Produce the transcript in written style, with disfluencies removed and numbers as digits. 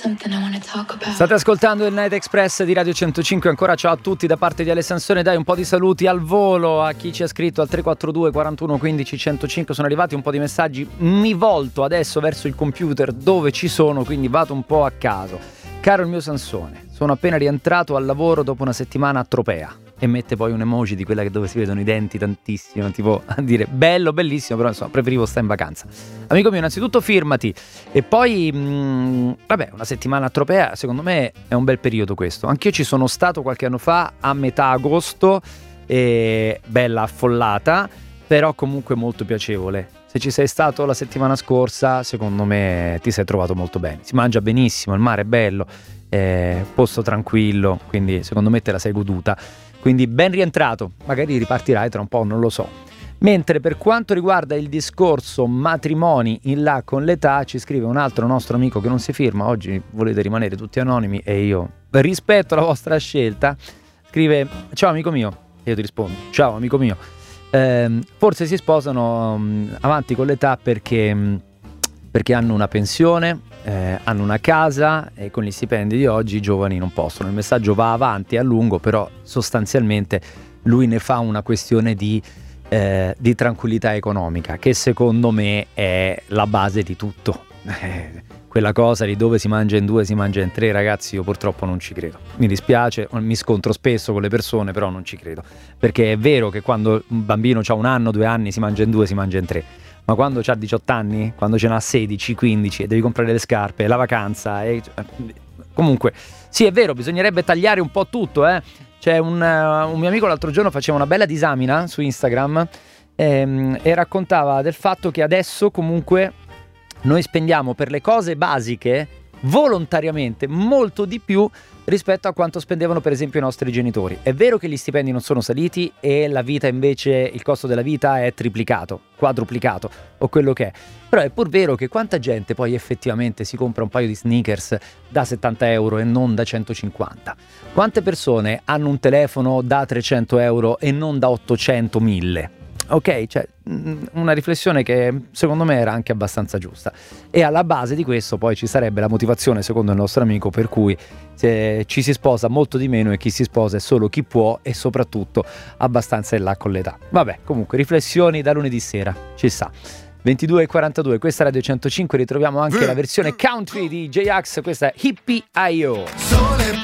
State ascoltando il Night Express di Radio 105. Ancora ciao a tutti da parte di Ale Sansone. Dai un po' di saluti al volo a chi ci ha scritto al 342 41 15 105. Sono arrivati un po' di messaggi. Mi volto adesso verso il computer dove ci sono, quindi vado un po' a caso. Caro il mio Sansone, sono appena rientrato al lavoro dopo una settimana a Tropea. E mette poi un emoji di quella dove si vedono i denti tantissimo, tipo a dire bello, bellissimo, però insomma preferivo stare in vacanza. Amico mio, innanzitutto firmati. E poi vabbè, una settimana a Tropea secondo me è un bel periodo questo. Anch'io ci sono stato qualche anno fa a metà agosto, bella affollata, però comunque molto piacevole. Se ci sei stato la settimana scorsa, secondo me ti sei trovato molto bene. Si mangia benissimo, il mare è bello, posto tranquillo, quindi secondo me te la sei goduta. Quindi ben rientrato, magari ripartirai tra un po', non lo so. Mentre per quanto riguarda il discorso matrimoni in là con l'età, ci scrive un altro nostro amico che non si firma, oggi volete rimanere tutti anonimi e io rispetto la vostra scelta, scrive ciao amico mio, e io ti rispondo ciao amico mio, forse si sposano avanti con l'età perché hanno una pensione, hanno una casa e con gli stipendi di oggi i giovani non possono. Il messaggio va avanti a lungo, però sostanzialmente lui ne fa una questione di tranquillità economica, che secondo me è la base di tutto. Quella cosa di dove si mangia in due, si mangia in tre, ragazzi, io purtroppo non ci credo. Mi dispiace, mi scontro spesso con le persone, però non ci credo. Perché è vero che quando un bambino ha 1 anno, 2 anni, si mangia in due, si mangia in tre. Ma quando c'ha 18 anni, quando ce n'ha 16, 15 e devi comprare le scarpe, la vacanza comunque, sì è vero, bisognerebbe tagliare un po' tutto, C'è un mio amico l'altro giorno faceva una bella disamina su Instagram e raccontava del fatto che adesso comunque noi spendiamo per le cose basiche volontariamente molto di più rispetto a quanto spendevano per esempio i nostri genitori. È vero che gli stipendi non sono saliti e la vita invece, il costo della vita è triplicato, quadruplicato o quello che è, però è pur vero che quanta gente poi effettivamente si compra un paio di sneakers da 70 euro e non da 150? Quante persone hanno un telefono da 300 euro e non da 800, 1000? Ok, cioè una riflessione che secondo me era anche abbastanza giusta, e alla base di questo poi ci sarebbe la motivazione, secondo il nostro amico, per cui ci si sposa molto di meno e chi si sposa è solo chi può e soprattutto abbastanza in là con l'età. Vabbè, comunque riflessioni da lunedì sera, ci sta. 22:42, questa è Radio 105, ritroviamo anche la versione country di J-Ax, questa è Hippie I.O. Sole